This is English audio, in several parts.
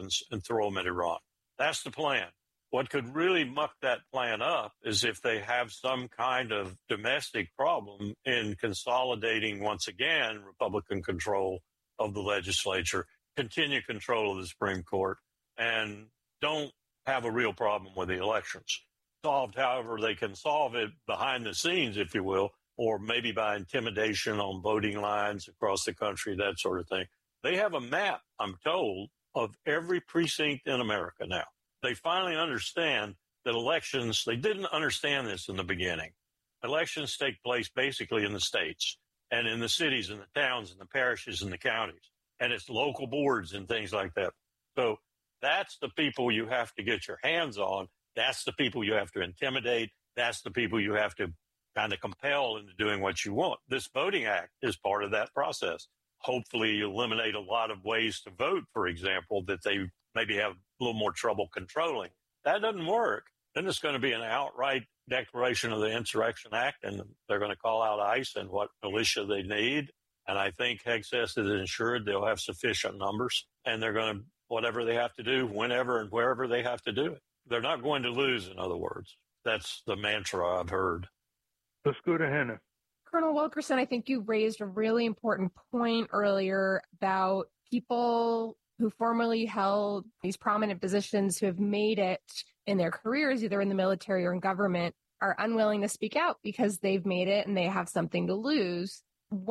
and throw them at Iran. That's the plan. What could really muck that plan up is if they have some kind of domestic problem in consolidating, once again, Republican control of the legislature, continue control of the Supreme Court, and don't have a real problem with the elections. Solved however they can solve it behind the scenes, if you will, or maybe by intimidation on voting lines across the country, that sort of thing. They have a map, I'm told, of every precinct in America now. They finally understand that elections, they didn't understand this in the beginning. Elections take place basically in the states and in the cities and the towns and the parishes and the counties. And it's local boards and things like that. So that's the people you have to get your hands on. That's the people you have to intimidate. That's the people you have to kind of compel into doing what you want. This Voting Act is part of that process. Hopefully you eliminate a lot of ways to vote, for example, that they maybe have a little more trouble controlling. That doesn't work. Then it's going to be an outright declaration of the Insurrection Act, and they're going to call out ICE and what militia they need. And I think Hexas is ensured they'll have sufficient numbers, and they're going to, whatever they have to do, whenever and wherever they have to do it. They're not going to lose, in other words. That's the mantra I've heard. Let's go to Hannah. Colonel Wilkerson, I think you raised a really important point earlier about people who formerly held these prominent positions who have made it in their careers, either in the military or in government, are unwilling to speak out because they've made it and they have something to lose.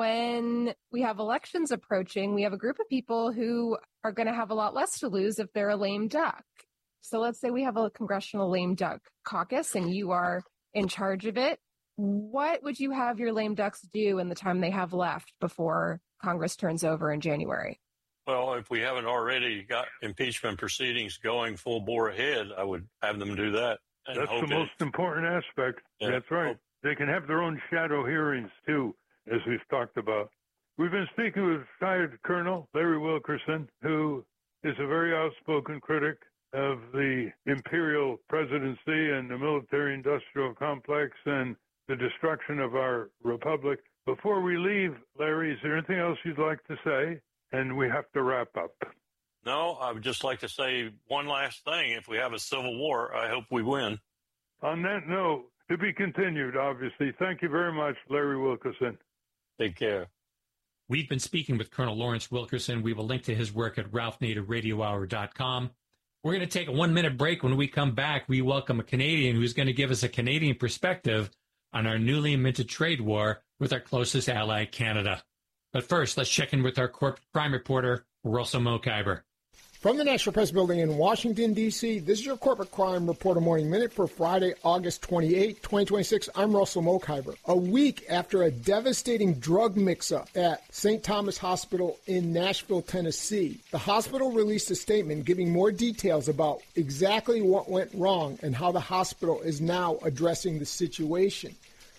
When we have elections approaching, we have a group of people who are going to have a lot less to lose if they're a lame duck. So let's say we have a congressional lame duck caucus and you are in charge of it. What would you have your lame ducks do in the time they have left before Congress turns over in January? Well, if we haven't already got impeachment proceedings going full bore ahead, I would have them do that. That's the most important aspect. Yeah. That's right. They can have their own shadow hearings, too, as we've talked about. We've been speaking with retired Colonel Larry Wilkerson, who is a very outspoken critic of the imperial presidency and the military-industrial complex and the destruction of our republic. Before we leave, Larry, is there anything else you'd like to say? And we have to wrap up. No, I would just like to say one last thing. If we have a civil war, I hope we win. On that note, to be continued, obviously. Thank you very much, Larry Wilkerson. Take care. We've been speaking with Colonel Lawrence Wilkerson. We will link to his work at RalphNaderRadioHour.com. We're going to take a 1-minute break. When we come back, we welcome a Canadian who's going to give us a Canadian perspective on our newly minted trade war with our closest ally, Canada. But first, let's check in with our corporate crime reporter, Russell Mokhiber. From the National Press Building in Washington, D.C., this is your Corporate Crime Reporter Morning Minute for Friday, August 28, 2026. I'm Russell Mokhiber. A week after a devastating drug mix-up at St. Thomas Hospital in Nashville, Tennessee, the hospital released a statement giving more details about exactly what went wrong and how the hospital is now addressing the situation.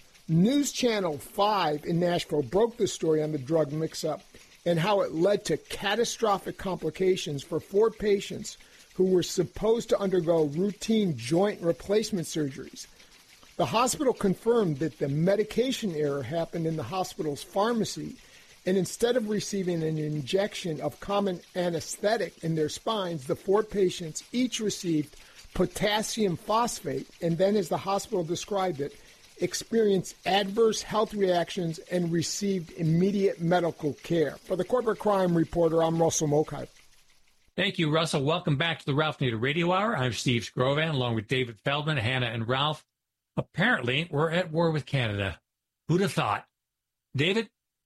News Channel 5 in Nashville broke the story on the drug mix-up and how it led to catastrophic complications for 4 patients who were supposed to undergo routine joint replacement surgeries. The hospital confirmed that the medication error happened in the hospital's pharmacy, and instead of receiving an injection of common anesthetic in their spines, the 4 patients each received potassium phosphate, and then, as the hospital described it, experienced adverse health reactions and received immediate medical care. For the Corporate Crime Reporter, I'm Russell Mokhiber. Thank you, Russell. Welcome back to the Ralph Nader Radio Hour. I'm Steve Scrovan, along with David Feldman, Hannah, and Ralph. Apparently, we're at war with Canada. Who'd have thought? David?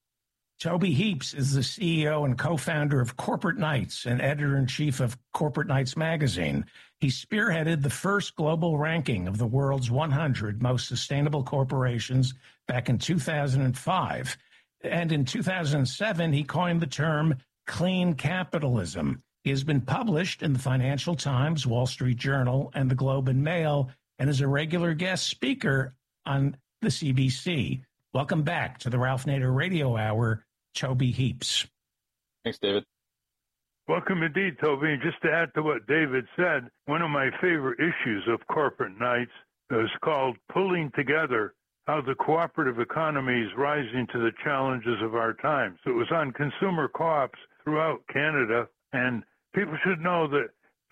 Toby Heaps is the CEO and co-founder of Corporate Knights and editor-in-chief of Corporate Knights magazine. He spearheaded the first global ranking of the world's 100 most sustainable corporations back in 2005. And in 2007, he coined the term clean capitalism. He has been published in the Financial Times, Wall Street Journal, and the Globe and Mail, and is a regular guest speaker on the CBC. Welcome back to the Ralph Nader Radio Hour, Toby Heaps. Thanks, David. Welcome indeed, Toby. And just to add to what David said, one of my favorite issues of Corporate Knights is called Pulling Together, How the Cooperative Economy is Rising to the Challenges of Our Times. So it was on consumer co-ops throughout Canada, and people should know that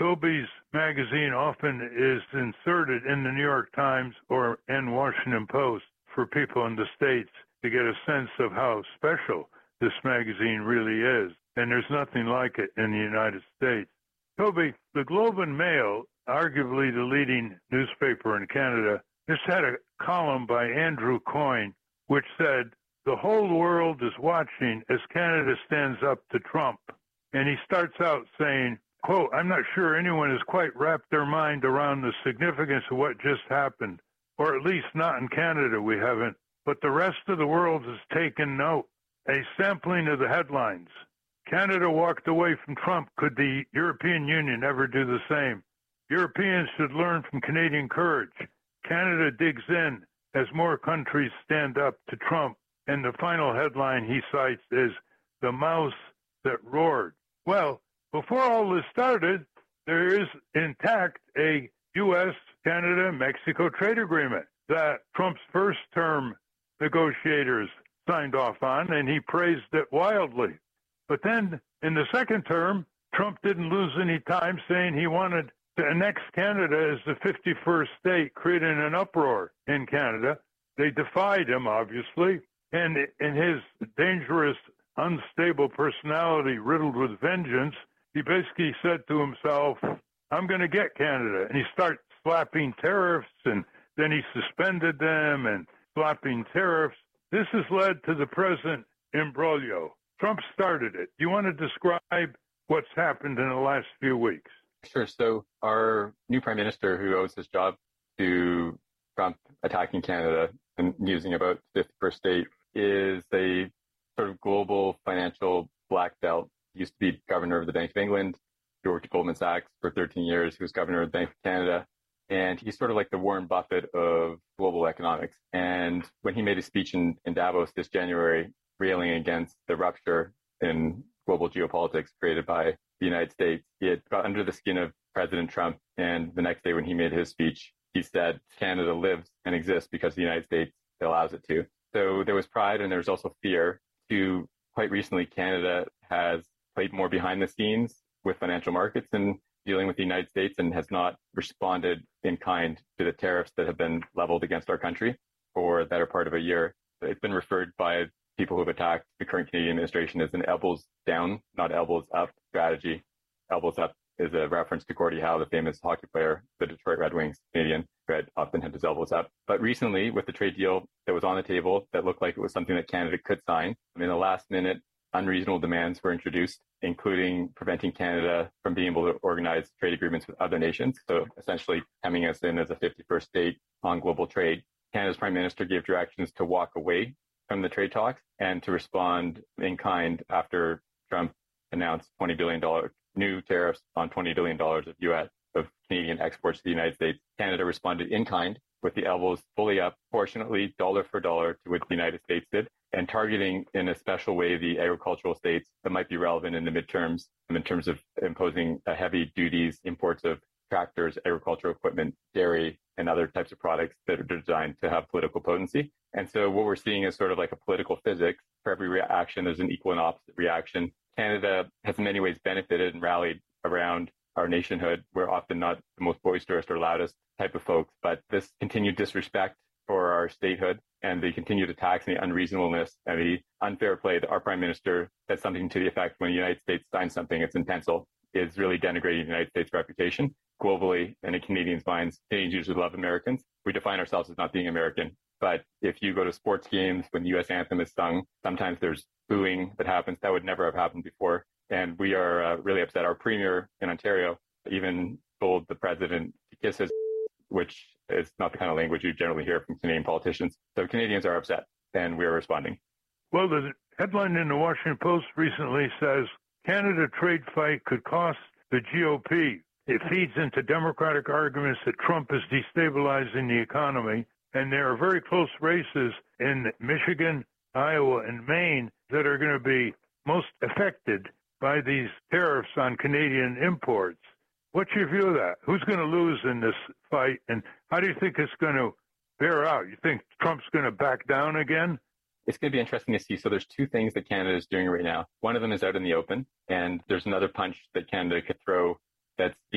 Toby's magazine often is inserted in the New York Times and Washington Post for people in the States to get a sense of how special this magazine really is. And there's nothing like it in the United States. Toby, the Globe and Mail, arguably the leading newspaper in Canada, just had a column by Andrew Coyne which said, "The whole world is watching as Canada stands up to Trump." And he starts out saying, quote, "I'm not sure anyone has quite wrapped their mind around the significance of what just happened, or at least not in Canada we haven't, but the rest of the world has taken note." A sampling of the headlines. Canada walked away from Trump. Could the European Union ever do the same? Europeans should learn from Canadian courage. Canada digs in as more countries stand up to Trump. And the final headline he cites is "The Mouse That Roared." Well, before all this started, there is intact a U.S., Canada, Mexico trade agreement that Trump's first term negotiators signed off on, and he praised it wildly. But then in the second term, Trump didn't lose any time saying he wanted to annex Canada as the 51st state, creating an uproar in Canada. They defied him, obviously, and in his dangerous, unstable personality riddled with vengeance, he basically said to himself, "I'm going to get Canada." And he started slapping tariffs, and then he suspended them and slapping tariffs. This has led to the present imbroglio. Trump started it. Do you want to describe what's happened in the last few weeks? Sure. So our new prime minister, who owes his job to Trump attacking Canada and using about 51st state, is a sort of global financial black belt. He used to be governor of the Bank of England. He worked at Goldman Sachs for 13 years. He was governor of the Bank of Canada. And he's sort of like the Warren Buffett of global economics. And when he made a speech in Davos this January, railing against the rupture in global geopolitics created by the United States, he had got under the skin of President Trump. And the next day when he made his speech, he said, "Canada lives and exists because the United States allows it to." So there was pride and there was also fear. Quite recently, Canada has played more behind the scenes with financial markets and dealing with the United States and has not responded in kind to the tariffs that have been leveled against our country for the better part of a year. It's been referred by people who have attacked the current Canadian administration as an elbows down, not elbows up strategy. Elbows up is a reference to Gordie Howe, the famous hockey player, the Detroit Red Wings Canadian, who had often had his elbows up. But recently, with the trade deal that was on the table that looked like it was something that Canada could sign, in the last minute, unreasonable demands were introduced, including preventing Canada from being able to organize trade agreements with other nations. So essentially hemming us in as a 51st state on global trade. Canada's prime minister gave directions to walk away from the trade talks and to respond in kind after Trump announced $20 billion new tariffs on $20 billion of Canadian exports to the United States. Canada responded in kind with the elbows fully up, proportionately dollar for dollar to what the United States did, and targeting in a special way the agricultural states that might be relevant in the midterms in terms of imposing heavy duties, imports of tractors, agricultural equipment, dairy, and other types of products that are designed to have political potency. And so what we're seeing is sort of like a political physics. For every reaction, there's an equal and opposite reaction. Canada has in many ways benefited and rallied around our nationhood. We're often not the most boisterous or loudest type of folks, but this continued disrespect for our statehood and the continued attacks and the unreasonableness and the unfair play that our prime minister said something to the effect when the United States signs something, it's in pencil, is really denigrating the United States' reputation globally and in Canadians' minds. Canadians usually love Americans. We define ourselves as not being American. But if you go to sports games when the U.S. anthem is sung, sometimes there's booing that happens. That would never have happened before. And we are really upset. Our premier in Ontario even told the president to kiss his, which is not the kind of language you generally hear from Canadian politicians. So Canadians are upset, and we are responding. Well, the headline in the Washington Post recently says, Canada trade fight could cost the GOP. It feeds into Democratic arguments that Trump is destabilizing the economy, and there are very close races in Michigan, Iowa, and Maine that are going to be most affected by these tariffs on Canadian imports. What's your view of that? Who's going to lose in this fight, and how do you think it's going to bear out? You think Trump's going to back down again? It's going to be interesting to see. So there's two things that Canada is doing right now. One of them is out in the open, and there's another punch that Canada could throw that's being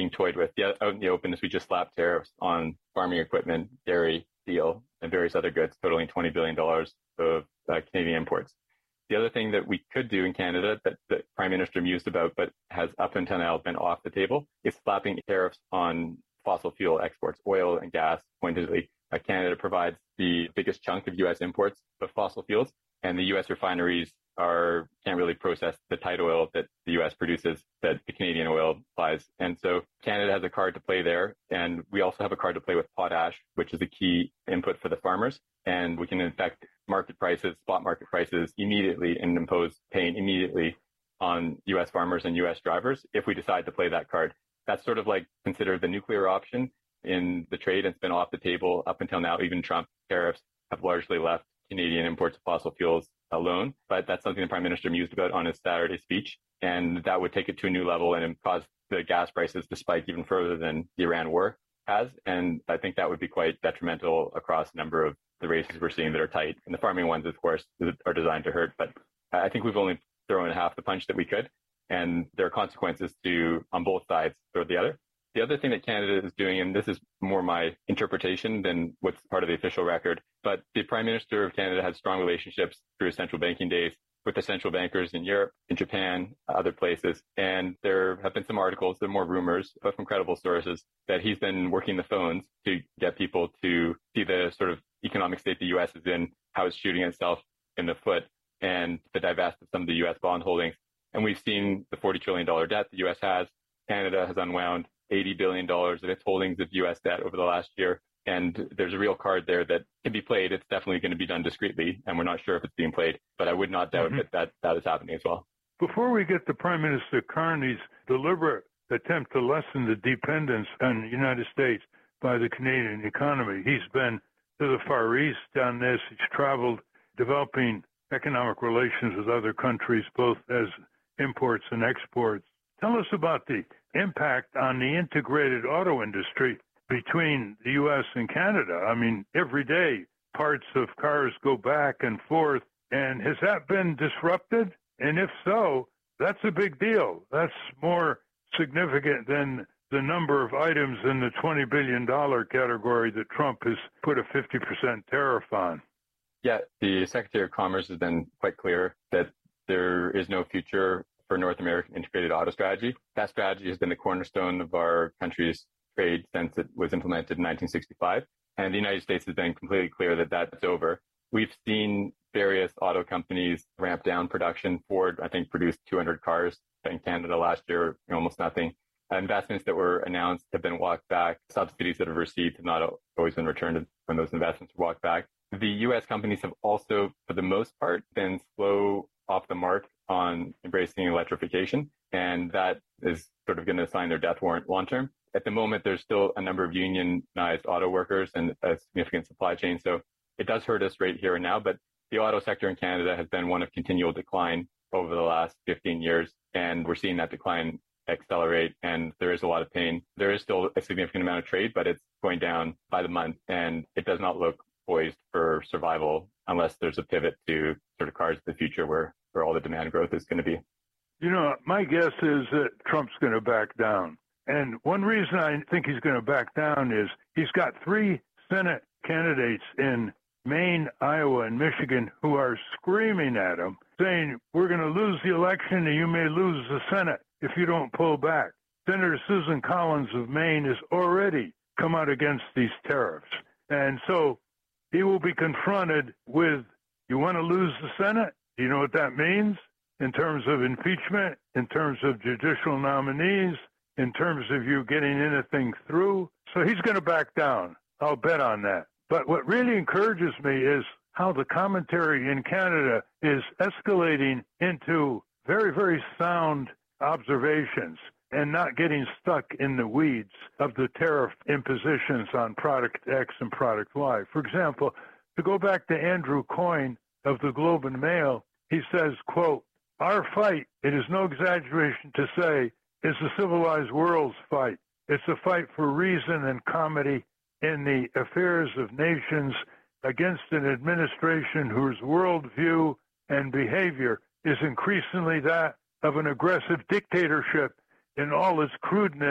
being toyed with. Out in the open is we just slapped tariffs on farming equipment, dairy, steel, and various other goods, totaling $20 billion of Canadian imports. The other thing that we could do in Canada that the Prime Minister mused about, but has up until now been off the table, is slapping tariffs on fossil fuel exports, oil and gas, pointedly. Canada provides the biggest chunk of U.S. imports of fossil fuels, and the U.S. refineries can't really process the tight oil that the U.S. produces that the Canadian oil buys. And so Canada has a card to play there. And we also have a card to play with potash, which is a key input for the farmers. And we can affect market prices, spot market prices immediately and impose pain immediately on U.S. farmers and U.S. drivers if we decide to play that card. That's sort of like considered the nuclear option in the trade. It's been off the table up until now. Even Trump tariffs have largely left Canadian imports of fossil fuels alone. But that's something the Prime Minister mused about on his Saturday speech. And that would take it to a new level and cause the gas prices to spike even further than the Iran war has. And I think that would be quite detrimental across a number of the races we're seeing that are tight. And the farming ones, of course, are designed to hurt. But I think we've only thrown half the punch that we could. And there are consequences on both sides or the other. The other thing that Canada is doing, and this is more my interpretation than what's part of the official record, but the Prime Minister of Canada has strong relationships through his central banking days with the central bankers in Europe, in Japan, other places. And there have been some articles, there are more rumors, but from credible sources, that he's been working the phones to get people to see the sort of economic state the U.S. is in, how it's shooting itself in the foot, and to divest of some of the U.S. bond holdings. And we've seen the $40 trillion debt the U.S. has. Canada has unwound $80 billion of its holdings of U.S. debt over the last year. And there's a real card there that can be played. It's definitely going to be done discreetly, and we're not sure if it's being played, but I would not doubt that is happening as well. Before we get to Prime Minister Carney's deliberate attempt to lessen the dependence on the United States by the Canadian economy, he's been to the Far East on this. He's traveled developing economic relations with other countries, both as imports and exports. Tell us about the impact on the integrated auto industry between the U.S. and Canada. I mean, every day parts of cars go back and forth. And has that been disrupted? And if so, that's a big deal. That's more significant than the number of items in the $20 billion category that Trump has put a 50% tariff on. Yeah, the Secretary of Commerce has been quite clear that there is no future for North American integrated auto strategy. That strategy has been the cornerstone of our country's trade since it was implemented in 1965. And the United States has been completely clear that that's over. We've seen various auto companies ramp down production. Ford, I think, produced 200 cars in Canada last year, almost nothing. Investments that were announced have been walked back. Subsidies that have received have not always been returned when those investments were walked back. The U.S. companies have also, for the most part, been slow off the mark on embracing electrification, and that is sort of going to sign their death warrant long term. At the moment, there's still a number of unionized auto workers and a significant supply chain, so it does hurt us right here and now, but the auto sector in Canada has been one of continual decline over the last 15 years, and we're seeing that decline accelerate, and there is a lot of pain. There is still a significant amount of trade, but it's going down by the month, and it does not look poised for survival unless there's a pivot to sort of cars of the future where all the demand growth is going to be. You know, my guess is that Trump's going to back down. And one reason I think he's going to back down is he's got 3 Senate candidates in Maine, Iowa, and Michigan who are screaming at him, saying, we're going to lose the election and you may lose the Senate if you don't pull back. Senator Susan Collins of Maine has already come out against these tariffs. And so he will be confronted with, you want to lose the Senate? Do you know what that means in terms of impeachment, in terms of judicial nominees, in terms of you getting anything through? So he's going to back down. I'll bet on that. But what really encourages me is how the commentary in Canada is escalating into very, very sound observations and not getting stuck in the weeds of the tariff impositions on product X and product Y. For example, to go back to Andrew Coyne of the Globe and Mail, he says, quote, our fight, it is no exaggeration to say, is the civilized world's fight. It's a fight for reason and comedy in the affairs of nations against an administration whose worldview and behavior is increasingly that of an aggressive dictatorship in all its crudeness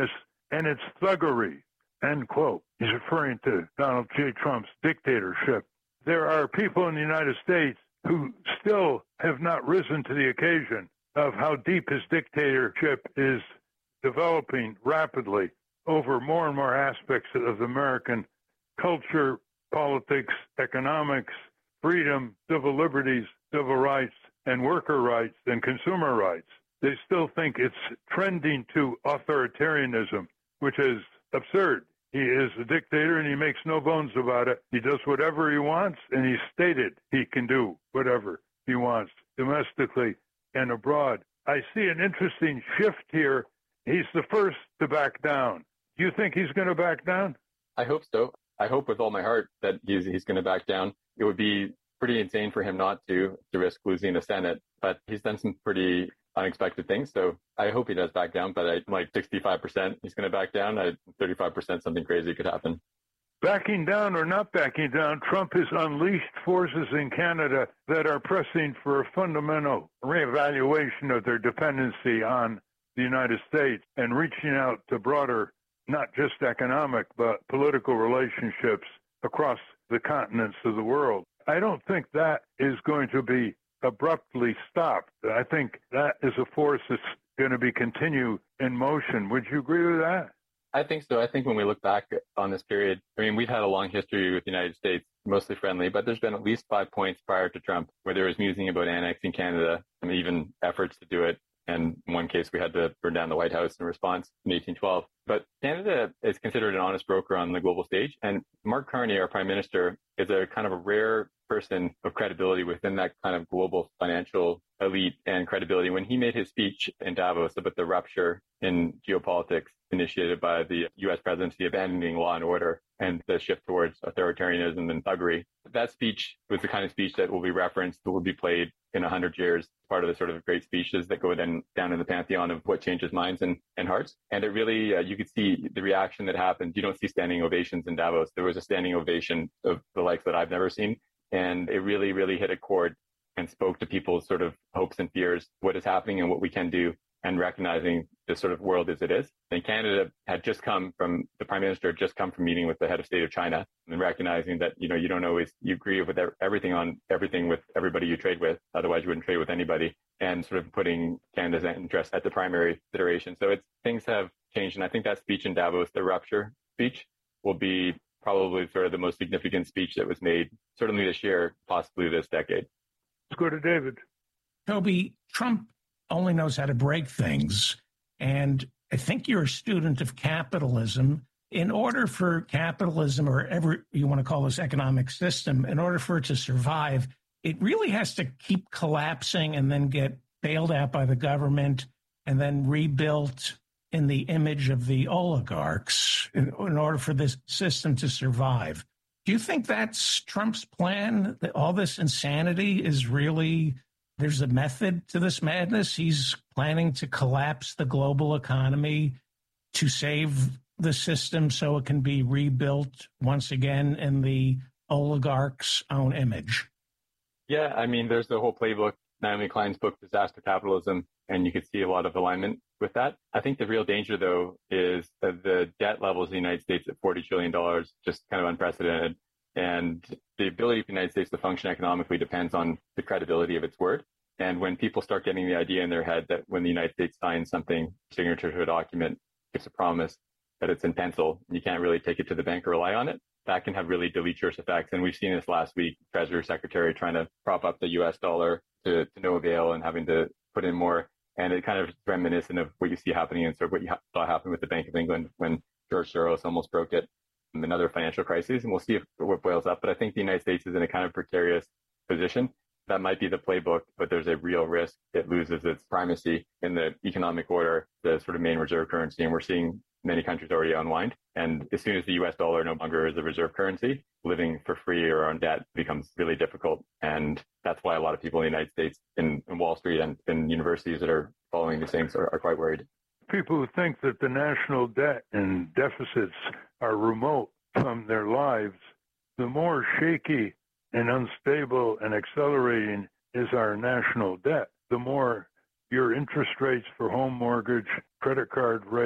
and it's thuggery, end quote. He's referring to Donald J. Trump's dictatorship. There are people in the United States who still have not risen to the occasion of how deep his dictatorship is developing rapidly over more and more aspects of American culture, politics, economics, freedom, civil liberties, civil rights, and worker rights and consumer rights. They still think it's trending to authoritarianism, which is absurd. He is a dictator and he makes no bones about it. He does whatever he wants, and he stated he can do whatever he wants domestically and abroad. I see an interesting shift here. He's the first to back down. Do you think he's going to back down? I hope so. I hope with all my heart that he's going to back down. It would be pretty insane for him not to risk losing the Senate, but he's done some pretty unexpected things. So I hope he does back down, but I'm like 65% he's going to back down. 35% something crazy could happen. Backing down or not backing down, Trump has unleashed forces in Canada that are pressing for a fundamental reevaluation of their dependency on the United States and reaching out to broader, not just economic, but political relationships across the continents of the world. I don't think that is going to be abruptly stopped. I think that is a force that's going to be continue in motion. Would you agree with that? I think so. I think when we look back on this period, I mean, we've had a long history with the United States, mostly friendly, but there's been at least 5 points prior to Trump where there was musing about annexing Canada and even efforts to do it. And in one case, we had to burn down the White House in response in 1812. But Canada is considered an honest broker on the global stage. And Mark Carney, our prime minister, is a kind of a rare person of credibility within that kind of global financial elite and credibility. When he made his speech in Davos about the rupture in geopolitics initiated by the U.S. presidency abandoning law and order and the shift towards authoritarianism and thuggery, that speech was the kind of speech that will be referenced, that will be played in 100 years, part of the sort of great speeches that go then down in the pantheon of what changes minds and hearts. And it really, you could see the reaction that happened. You don't see standing ovations in Davos. There was a standing ovation of the likes that I've never seen. And it really, really hit a chord and spoke to people's sort of hopes and fears, what is happening and what we can do, and recognizing the sort of world as it is. And Canada had just come from, the prime minister had just come from meeting with the head of state of China and recognizing that, you know, you don't always, you agree with everything on everything with everybody you trade with. Otherwise you wouldn't trade with anybody, and sort of putting Canada's interest at the primary consideration. So things have changed. And I think that speech in Davos, the rupture speech, will be probably sort of the most significant speech that was made, certainly this year, possibly this decade. Let's go to David. Toby, Trump only knows how to break things. And I think you're a student of capitalism. In order for capitalism, or ever you want to call this economic system, in order for it to survive, it really has to keep collapsing and then get bailed out by the government and then rebuilt in the image of the oligarchs in order for this system to survive. Do you think that's Trump's plan? That all this insanity is really, there's a method to this madness? He's planning to collapse the global economy to save the system so it can be rebuilt once again in the oligarch's own image. Yeah, I mean, there's the whole playbook, Naomi Klein's book, Disaster Capitalism, and you could see a lot of alignment with that. I think the real danger, though, is that the debt levels of the United States at $40 trillion, just kind of unprecedented. And the ability of the United States to function economically depends on the credibility of its word. And when people start getting the idea in their head that when the United States signs something, signature to a document, gives a promise that it's in pencil, you can't really take it to the bank or rely on it, that can have really deleterious effects. And we've seen this last week, Treasury Secretary trying to prop up the US dollar to no avail and having to put in more. And it kind of is reminiscent of what you see happening and sort of what you saw happen with the Bank of England when George Soros almost broke it, another financial crisis. And we'll see what boils up. But I think the United States is in a kind of precarious position. That might be the playbook, but there's a real risk it loses its primacy in the economic order, the sort of main reserve currency. And we're seeing many countries already unwind. And as soon as the US dollar no longer is a reserve currency, living for free or on debt becomes really difficult. And that's why a lot of people in the United States, in Wall Street and in universities that are following these things are quite worried. People who think that the national debt and deficits are remote from their lives, the more shaky and unstable and accelerating is our national debt, the more your interest rates for home mortgage, credit card rates,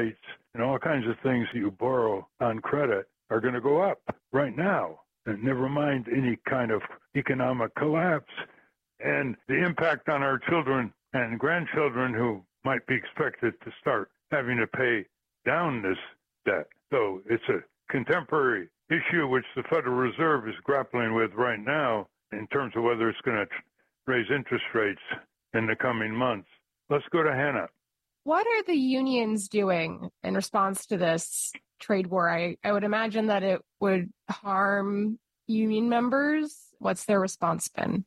and all kinds of things that you borrow on credit are going to go up right now, and never mind any kind of economic collapse and the impact on our children and grandchildren who might be expected to start having to pay down this debt. So it's a contemporary issue which the Federal Reserve is grappling with right now in terms of whether it's going to raise interest rates in the coming months. Let's go to Hannah. What are the unions doing in response to this trade war? I would imagine that it would harm union members. What's their response been?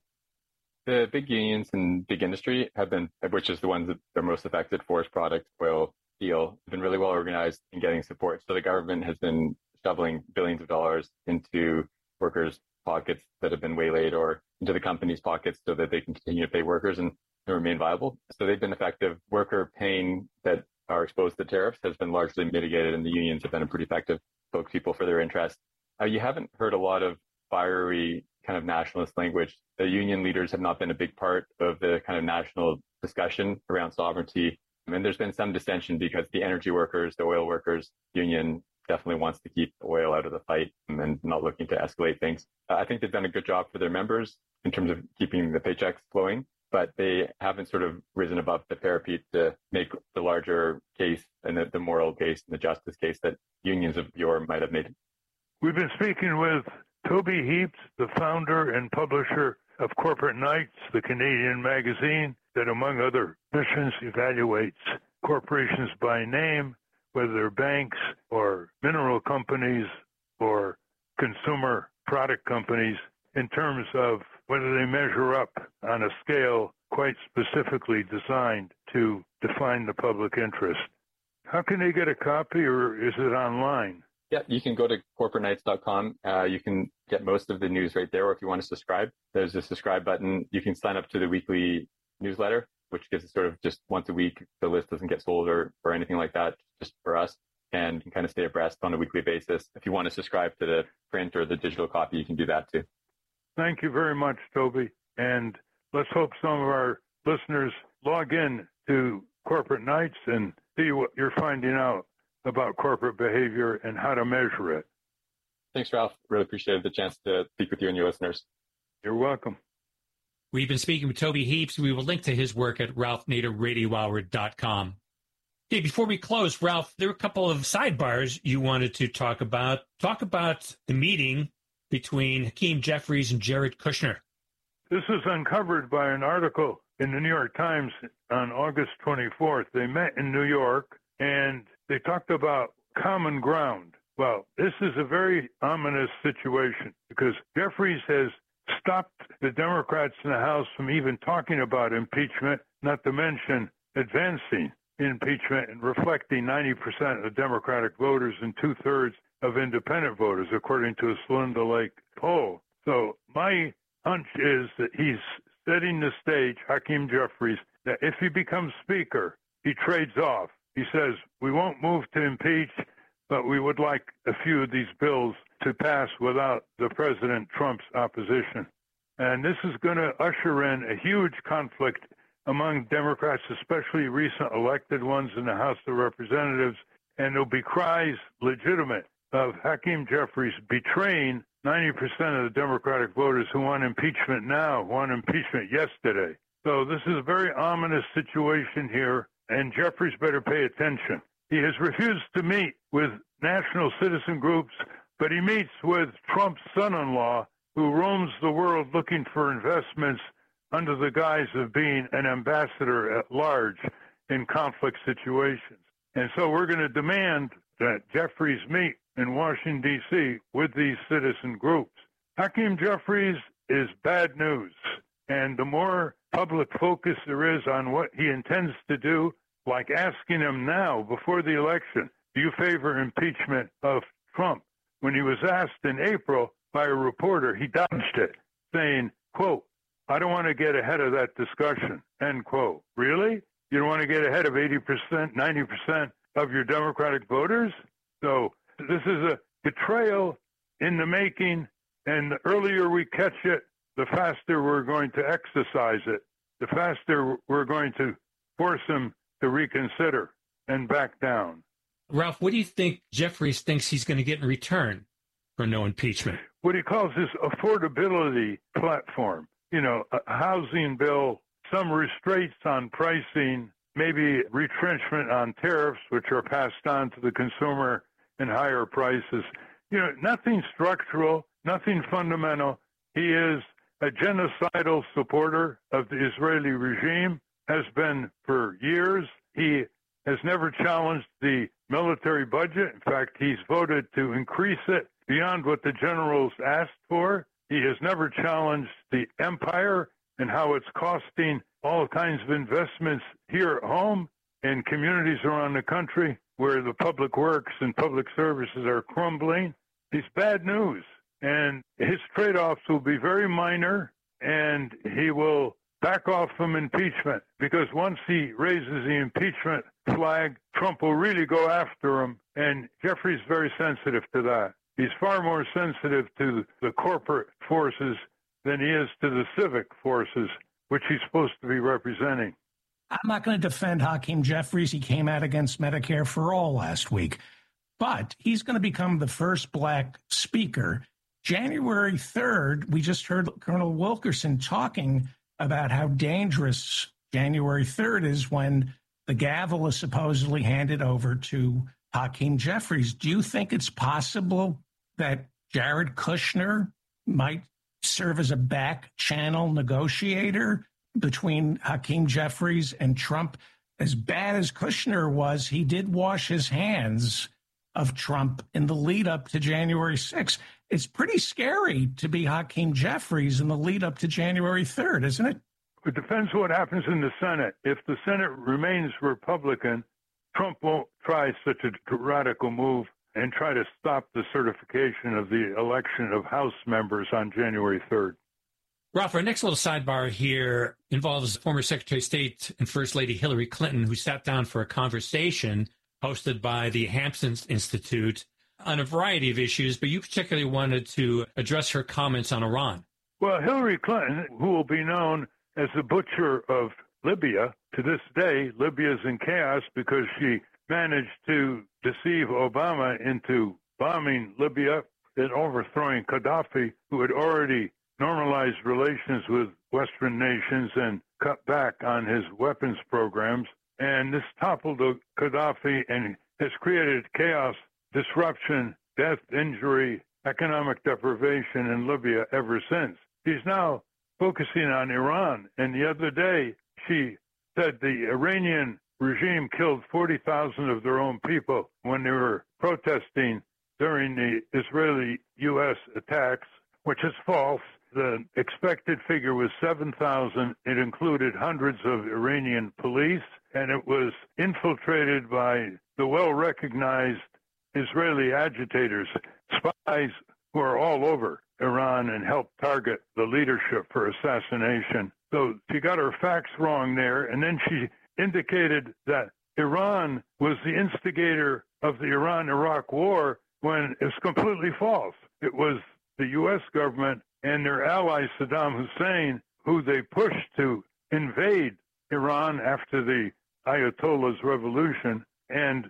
The big unions in big industry have been, which is the ones that are most affected, forest products, oil, steel, have been really well organized in getting support. So the government has been shoveling billions of dollars into workers' pockets that have been waylaid or into the company's pockets so that they can continue to pay workers and remain viable. So they've been effective. Worker pain that are exposed to tariffs has been largely mitigated, and the unions have been a pretty effective spokespeople for their interests. You haven't heard a lot of fiery kind of nationalist language. The union leaders have not been a big part of the kind of national discussion around sovereignty. And there's been some dissension because the energy workers, the oil workers union definitely wants to keep oil out of the fight and not looking to escalate things. I think they've done a good job for their members in terms of keeping the paychecks flowing, but they haven't sort of risen above the parapet to make the larger case and the moral case and the justice case that unions of yore might have made. We've been speaking with Toby Heaps, the founder and publisher of Corporate Knights, the Canadian magazine that, among other missions, evaluates corporations by name, whether they're banks or mineral companies or consumer product companies, in terms of whether they measure up on a scale quite specifically designed to define the public interest. How can they get a copy, or is it online? Yeah, you can go to corporateknights.com. You can get most of the news right there, or if you want to subscribe, there's a subscribe button. You can sign up to the weekly newsletter, which gives us sort of just once a week. The list doesn't get sold or anything like that, just for us. And you can kind of stay abreast on a weekly basis. If you want to subscribe to the print or the digital copy, you can do that too. Thank you very much, Toby. And let's hope some of our listeners log in to Corporate Knights and see what you're finding out about corporate behavior and how to measure it. Thanks, Ralph. Really appreciated the chance to speak with you and your listeners. You're welcome. We've been speaking with Toby Heaps. We will link to his work at ralphnaderradiohour.com. Okay, before we close, Ralph, there are a couple of sidebars you wanted to talk about. Talk about the meeting between Hakeem Jeffries and Jared Kushner. This is uncovered by an article in the New York Times on August 24th. They met in New York, and they talked about common ground. Well, this is a very ominous situation because Jeffries has stopped the Democrats in the House from even talking about impeachment, not to mention advancing impeachment and reflecting 90% of Democratic voters and two-thirds of independent voters, according to a Celinda Lake poll. So my hunch is that he's setting the stage, Hakeem Jeffries, that if he becomes Speaker, he trades off. He says, we won't move to impeach, but we would like a few of these bills to pass without the President Trump's opposition. And this is going to usher in a huge conflict among Democrats, especially recent elected ones in the House of Representatives. And there'll be cries, legitimate, of Hakeem Jeffries betraying 90% of the Democratic voters who want impeachment now, want impeachment yesterday. So this is a very ominous situation here, and Jeffries better pay attention. He has refused to meet with national citizen groups, but he meets with Trump's son-in-law, who roams the world looking for investments under the guise of being an ambassador at large in conflict situations. And so we're going to demand that Jeffries meet in Washington, D.C. with these citizen groups. Hakeem Jeffries is bad news, and the more public focus there is on what he intends to do, like asking him now, before the election, do you favor impeachment of Trump? When he was asked in April by a reporter, he dodged it, saying, quote, I don't want to get ahead of that discussion, end quote. Really? You don't want to get ahead of 80%, 90% of your Democratic voters? So this is a betrayal in the making, and the earlier we catch it, the faster we're going to exercise it, the faster we're going to force him to reconsider and back down. Ralph, what do you think Jeffries thinks he's going to get in return for no impeachment? What he calls his affordability platform. A housing bill, some restraints on pricing, maybe retrenchment on tariffs, which are passed on to the consumer, and higher prices. Nothing structural, nothing fundamental. He is a genocidal supporter of the Israeli regime, has been for years. He has never challenged the military budget. In fact, he's voted to increase it beyond what the generals asked for. He has never challenged the empire and how it's costing all kinds of investments here at home in communities around the country where the public works and public services are crumbling. It's bad news. And his trade-offs will be very minor, and he will back off from impeachment, because once he raises the impeachment flag, Trump will really go after him, and Jeffrey's very sensitive to that. He's far more sensitive to the corporate forces than he is to the civic forces, which he's supposed to be representing. I'm not going to defend Hakeem Jeffries. He came out against Medicare for All last week, but he's going to become the first black speaker. January 3rd, we just heard Colonel Wilkerson talking about how dangerous January 3rd is when the gavel is supposedly handed over to Hakeem Jeffries. Do you think it's possible that Jared Kushner might serve as a back channel negotiator between Hakeem Jeffries and Trump? As bad as Kushner was, he did wash his hands of Trump in the lead up to January 6th. It's pretty scary to be Hakeem Jeffries in the lead up to January 3rd, isn't it? It depends what happens in the Senate. If the Senate remains Republican, Trump won't try such a radical move and try to stop the certification of the election of House members on January 3rd. Ralph, our next little sidebar here involves former Secretary of State and First Lady Hillary Clinton, who sat down for a conversation hosted by the Hampton Institute on a variety of issues, but you particularly wanted to address her comments on Iran. Well, Hillary Clinton, who will be known as the butcher of Libya, to this day, Libya is in chaos because she managed to deceive Obama into bombing Libya and overthrowing Gaddafi, who had already normalized relations with Western nations and cut back on his weapons programs. And this toppled Gaddafi and has created chaos, disruption, death, injury, economic deprivation in Libya ever since. She's now focusing on Iran. And the other day, she said the Iranian regime killed 40,000 of their own people when they were protesting during the Israeli-U.S. attacks, which is false. The expected figure was 7,000. It included hundreds of Iranian police, and it was infiltrated by the well-recognized Israeli agitators, spies who are all over Iran and helped target the leadership for assassination. So she got her facts wrong there, and then she indicated that Iran was the instigator of the Iran-Iraq war when it's completely false. It was the U.S. government and their ally Saddam Hussein who they pushed to invade Iran after the Ayatollah's revolution, and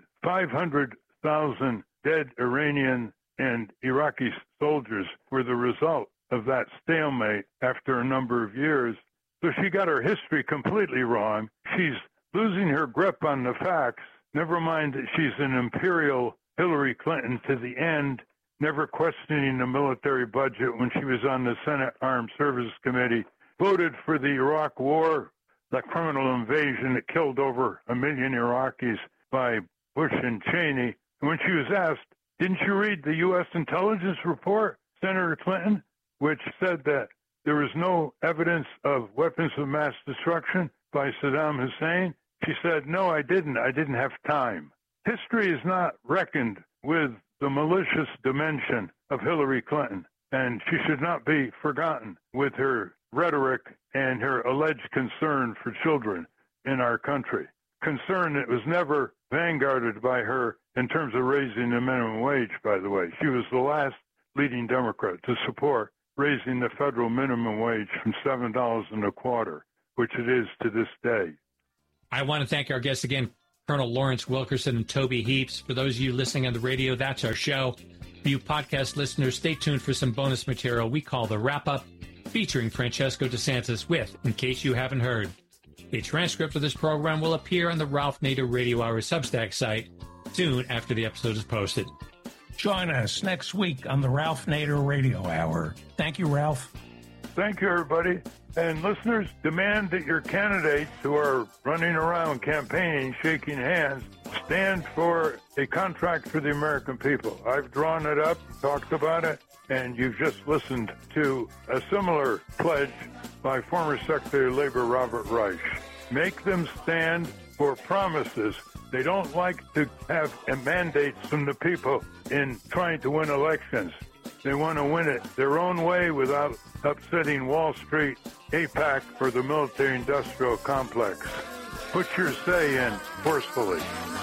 500,000 dead Iranian and Iraqi soldiers were the result of that stalemate after a number of years. So she got her history completely wrong. She's losing her grip on the facts. Never mind that she's an imperial Hillary Clinton to the end, never questioning the military budget when she was on the Senate Armed Services Committee, voted for the Iraq War, the criminal invasion that killed over 1 million Iraqis by Bush and Cheney. And when she was asked, didn't you read the U.S. intelligence report, Senator Clinton, which said that there was no evidence of weapons of mass destruction by Saddam Hussein? She said, no, I didn't. I didn't have time. History is not reckoned with the malicious dimension of Hillary Clinton, and she should not be forgotten with her rhetoric and her alleged concern for children in our country. Concern that was never vanguarded by her in terms of raising the minimum wage, by the way. She was the last leading Democrat to support raising the federal minimum wage from $7.25, which it is to this day. I want to thank our guest again, Colonel Lawrence Wilkerson and Toby Heaps. For those of you listening on the radio, that's our show. For you podcast listeners, stay tuned for some bonus material we call The Wrap-Up, featuring Francesco DeSantis with In Case You Haven't Heard. A transcript of this program will appear on the Ralph Nader Radio Hour Substack site soon after the episode is posted. Join us next week on the Ralph Nader Radio Hour. Thank you, Ralph. Thank you, everybody. And listeners, demand that your candidates who are running around campaigning, shaking hands, stand for a contract for the American people. I've drawn it up, talked about it, and you've just listened to a similar pledge by former Secretary of Labor Robert Reich. Make them stand for promises. They don't like to have mandates from the people in trying to win elections. They want to win it their own way without upsetting Wall Street, AIPAC, or the military-industrial complex. Put your say in forcefully.